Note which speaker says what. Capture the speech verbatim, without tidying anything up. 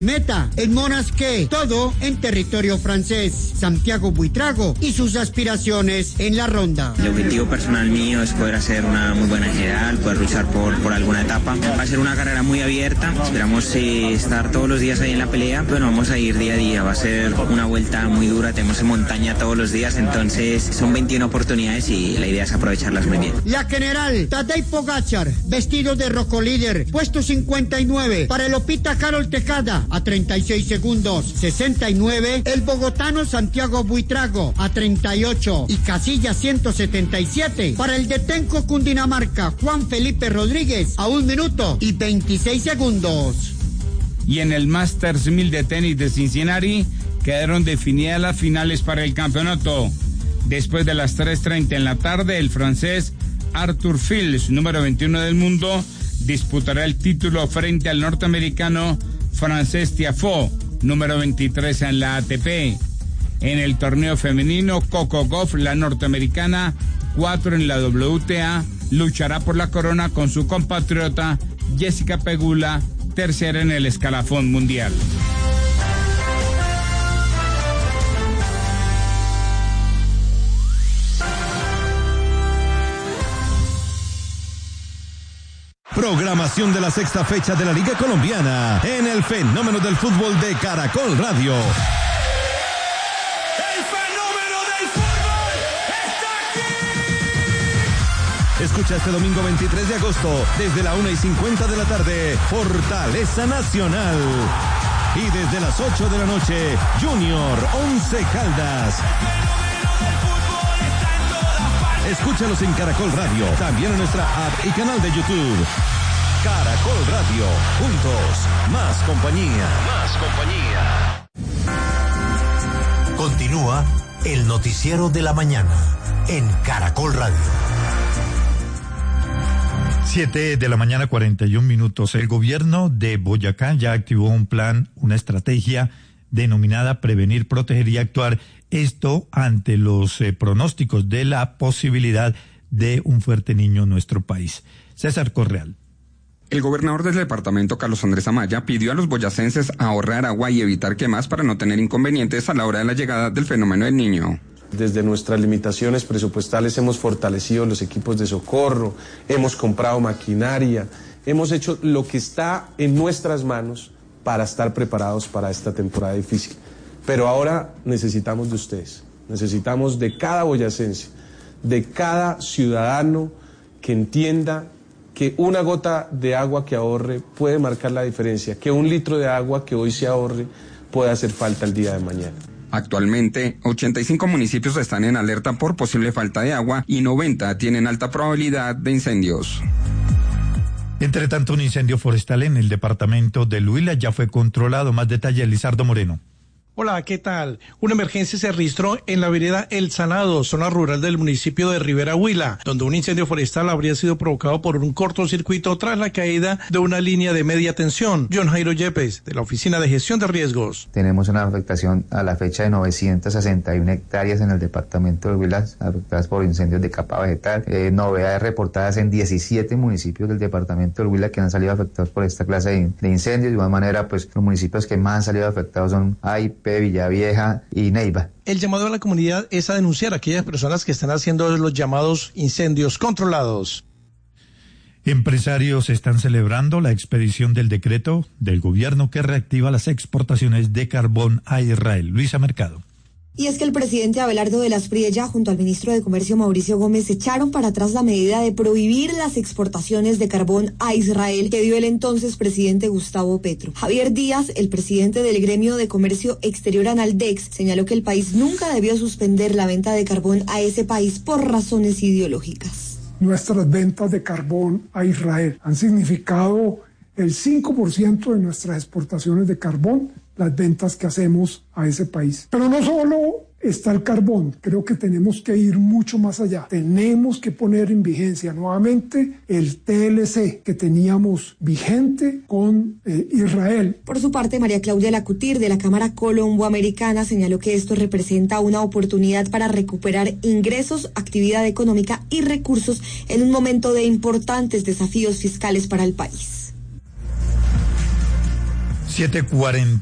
Speaker 1: Meta, el Monasqué, todo en territorio francés. Santiago Buitrago y sus aspiraciones en la ronda.
Speaker 2: El objetivo personal mío es poder hacer una muy buena general, poder luchar por, por alguna etapa. Va a ser una carrera muy abierta, esperamos eh, estar todos los días ahí en la pelea. Bueno, vamos a ir día a día, va a ser una vuelta muy dura, tenemos en montaña todos los días, entonces son veintiuna oportunidades y la idea es aprovecharlas muy bien.
Speaker 1: La general Tadej Pogačar, vestido de rojo líder, puesto cincuenta y nueve, para el Opita Carol Tejada, a treinta y seis segundos, sesenta y nueve, el bogotano Santiago Buitrago, a treinta y ocho, y casilla ciento setenta y siete, para el de Tenco Cundinamarca, Juan Felipe Rodríguez, a un minuto y veintiséis segundos.
Speaker 3: Y en el Masters mil de tenis de Cincinnati, quedaron definidas las finales para el campeonato. Después de las tres treinta en la tarde, el francés Arthur Fils, número veintiuno del mundo, disputará el título frente al norteamericano Frances Tiafoe, número veintitrés en la A T P. En el torneo femenino, Coco Gauff, la norteamericana, cuatro en la W T A, luchará por la corona con su compatriota Jessica Pegula, tercera en el escalafón mundial.
Speaker 4: Programación de la sexta fecha de la Liga Colombiana en el Fenómeno del Fútbol de Caracol Radio.
Speaker 5: ¡El fenómeno del fútbol está aquí!
Speaker 4: Escucha este domingo veintitrés de agosto desde la una y cincuenta de la tarde, Fortaleza Nacional. Y desde las ocho de la noche, Junior Once Caldas. Escúchalos en Caracol Radio, también en nuestra app y canal de YouTube. Caracol Radio, juntos, más compañía. Más compañía.
Speaker 6: Continúa el noticiero de la mañana en Caracol Radio.
Speaker 7: Siete de la mañana, cuarenta y un minutos. El gobierno de Boyacá ya activó un plan, una estrategia denominada Prevenir, Proteger y Actuar. Esto ante los eh, pronósticos de la posibilidad de un fuerte niño en nuestro país. César Correal.
Speaker 8: El gobernador del departamento, Carlos Andrés Amaya, pidió a los boyacenses ahorrar agua y evitar quemas para no tener inconvenientes a la hora de la llegada del fenómeno del niño.
Speaker 9: Desde nuestras limitaciones presupuestales hemos fortalecido los equipos de socorro, hemos comprado maquinaria, hemos hecho lo que está en nuestras manos para estar preparados para esta temporada difícil. Pero ahora necesitamos de ustedes, necesitamos de cada boyacense, de cada ciudadano que entienda que una gota de agua que ahorre puede marcar la diferencia, que un litro de agua que hoy se ahorre puede hacer falta el día de mañana.
Speaker 8: Actualmente, ochenta y cinco municipios están en alerta por posible falta de agua y noventa tienen alta probabilidad de incendios.
Speaker 7: Entre tanto, un incendio forestal en el departamento del Huila ya fue controlado. Más detalles, Lizardo Moreno.
Speaker 10: Hola, ¿qué tal? Una emergencia se registró en la vereda El Sanado, zona rural del municipio de Rivera Huila, donde un incendio forestal habría sido provocado por un cortocircuito tras la caída de una línea de media tensión. John Jairo Yepes, de la Oficina de Gestión de Riesgos.
Speaker 11: Tenemos una afectación a la fecha de novecientas sesenta y una hectáreas en el departamento de Huila, afectadas por incendios de capa vegetal. Eh, novedades reportadas en diecisiete municipios del departamento del Huila que han salido afectados por esta clase de, de incendios. De igual manera, pues los municipios que más han salido afectados son Aipe, Villavieja y Neiva.
Speaker 10: El llamado a la comunidad es a denunciar a aquellas personas que están haciendo los llamados incendios controlados.
Speaker 7: Empresarios están celebrando la expedición del decreto del gobierno que reactiva las exportaciones de carbón a Israel. Luisa Mercado.
Speaker 12: Y es que el presidente Abelardo de las Priella junto al ministro de Comercio Mauricio Gómez echaron para atrás la medida de prohibir las exportaciones de carbón a Israel que dio el entonces presidente Gustavo Petro. Javier Díaz, el presidente del gremio de comercio exterior Analdex, señaló que el país nunca debió suspender la venta de carbón a ese país por razones ideológicas.
Speaker 13: Nuestras ventas de carbón a Israel han significado el cinco por ciento de nuestras exportaciones de carbón, las ventas que hacemos a ese país. Pero no solo está el carbón, creo que tenemos que ir mucho más allá. Tenemos que poner en vigencia nuevamente el T L C que teníamos vigente con eh, Israel.
Speaker 12: Por su parte, María Claudia Lacutir, de la Cámara Colombo-Americana, señaló que esto representa una oportunidad para recuperar ingresos, actividad económica y recursos en un momento de importantes desafíos fiscales para el país.
Speaker 7: siete cuarenta